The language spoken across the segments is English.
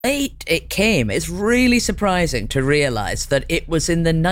late it came. It's really surprising to realise that it was in the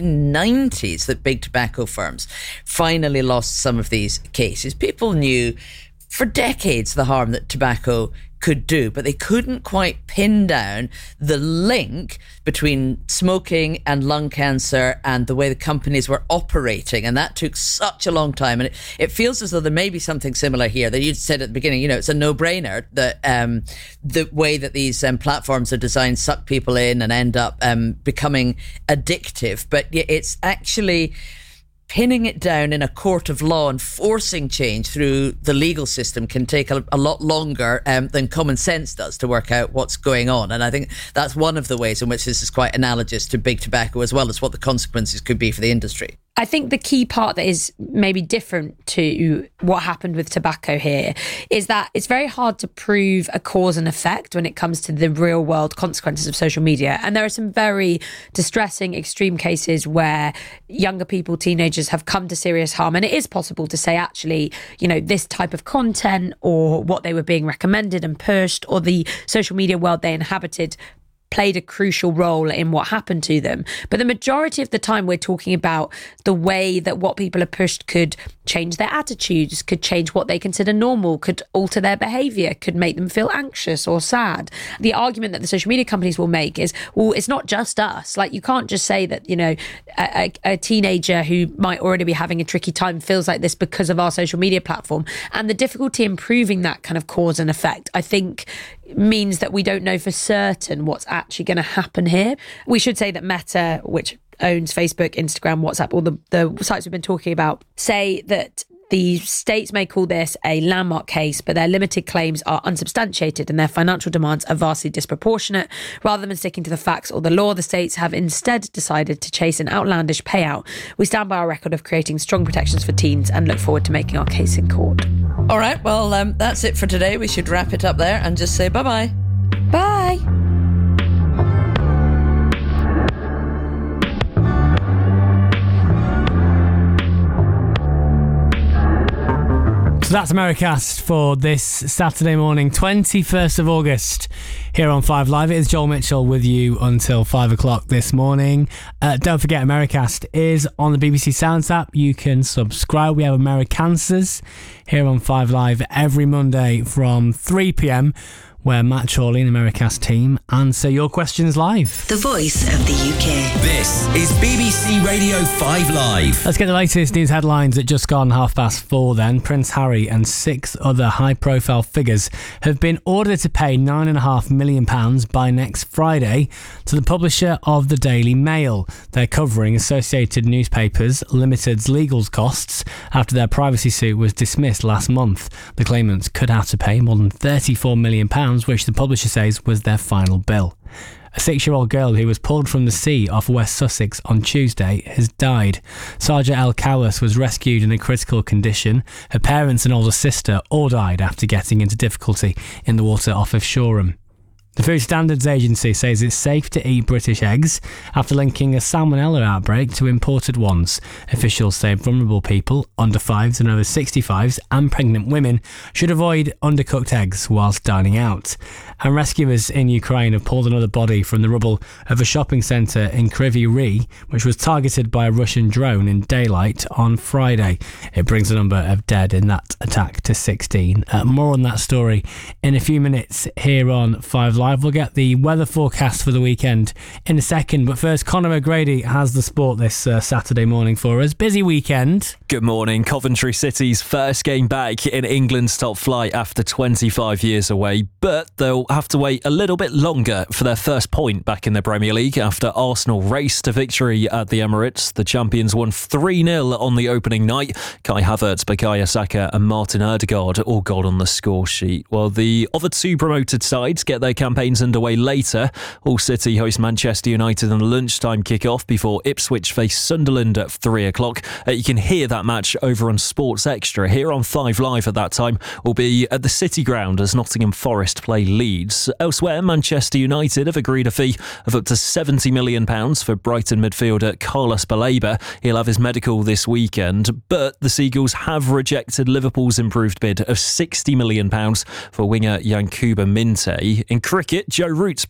1990s that big tobacco firms finally lost some of these cases. People knew for decades the harm that tobacco could do, but they couldn't quite pin down the link between smoking and lung cancer and the way the companies were operating. And that took such a long time. And it feels as though there may be something similar here that you said at the beginning, it's a no-brainer that the way that these platforms are designed suck people in and end up becoming addictive. But it's actually pinning it down in a court of law and forcing change through the legal system can take a lot longer than common sense does to work out what's going on. And I think that's one of the ways in which this is quite analogous to big tobacco, as well as what the consequences could be for the industry. I think the key part that is maybe different to what happened with tobacco here is that it's very hard to prove a cause and effect when it comes to the real world consequences of social media. And there are some very distressing, extreme cases where younger people, teenagers, have come to serious harm. And it is possible to say, actually, this type of content or what they were being recommended and pushed or the social media world they inhabited played a crucial role in what happened to them. But the majority of the time we're talking about the way that what people are pushed could change their attitudes, could change what they consider normal, could alter their behaviour, could make them feel anxious or sad. The argument that the social media companies will make is, well, it's not just us. Like, you can't just say that, a teenager who might already be having a tricky time feels like this because of our social media platform. And the difficulty in proving that kind of cause and effect, I think, means that we don't know for certain what's actually going to happen here. We should say that Meta, which owns Facebook, Instagram, WhatsApp, all the sites we've been talking about, say that the states may call this a landmark case, but their limited claims are unsubstantiated and their financial demands are vastly disproportionate. Rather than sticking to the facts or the law, the states have instead decided to chase an outlandish payout. We stand by our record of creating strong protections for teens and look forward to making our case in court. All right, well, that's it for today. We should wrap it up there and just say bye-bye. Bye. So that's Americast for this Saturday morning, 21st of August, here on 5 Live. It is Joel Mitchell with you until 5 o'clock this morning. Don't forget, Americast is on the BBC Sounds app. You can subscribe. We have Americanswers here on 5 Live every Monday from 3 p.m, where Matt Chorley and the Americast team answer your questions live. The voice of the UK. This is BBC Radio 5 Live. Let's get the latest news headlines at just gone 4:30 then. Prince Harry and 6 other high-profile figures have been ordered to pay £9.5 million by next Friday to the publisher of the Daily Mail. They're covering Associated Newspapers Limited's legal costs after their privacy suit was dismissed last month. The claimants could have to pay more than £34 million, which the publisher says was their final bill. A 6-year-old girl who was pulled from the sea off West Sussex on Tuesday has died. Sarja El Kawas was rescued in a critical condition. Her parents and older sister all died after getting into difficulty in the water off of Shoreham. The Food Standards Agency says it's safe to eat British eggs after linking a salmonella outbreak to imported ones. Officials say vulnerable people, under 5s and over 65s, and pregnant women should avoid undercooked eggs whilst dining out. And rescuers in Ukraine have pulled another body from the rubble of a shopping centre in Kryvyi Rih, which was targeted by a Russian drone in daylight on Friday. It brings the number of dead in that attack to 16. More on that story in a few minutes here on 5 Live. We'll get the weather forecast for the weekend in a second, but first, Conor O'Grady has the sport this Saturday morning for us. Busy weekend. Good morning. Coventry City's first game back in England's top flight after 25 years away, but they'll have to wait a little bit longer for their first point back in the Premier League after Arsenal raced to victory at the Emirates. The champions won 3-0 on the opening night. Kai Havertz, Bukayo Saka and Martin Ødegaard all got on the score sheet, while the other 2 promoted sides get their campaigns underway later. Hull City host Manchester United on the lunchtime kick-off before Ipswich face Sunderland at 3 o'clock. You can hear that match over on Sports Extra. Here on 5 Live at that time will be at the City Ground as Nottingham Forest play Leeds. Leeds. Elsewhere, Manchester United have agreed a fee of up to £70 million for Brighton midfielder Carlos Baleba. He'll have his medical this weekend, but the Seagulls have rejected Liverpool's improved bid of £60 million for winger Yankuba Minte. In cricket, Joe Root's